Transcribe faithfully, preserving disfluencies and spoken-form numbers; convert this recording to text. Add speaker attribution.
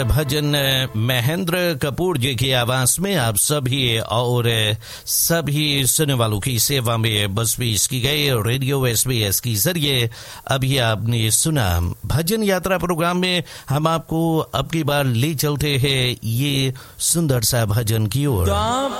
Speaker 1: भजन महेंद्र कपूर जी की आवाज में आप सभी और सभी सुनने वालों की सेवा में बस पेश की गई रेडियो एसबीएस के जरिए। अभी आपने सुना भजन यात्रा प्रोग्राम में हम आपको अब की बार ले चलते हैं ये सुंदर सा भजन की ओर।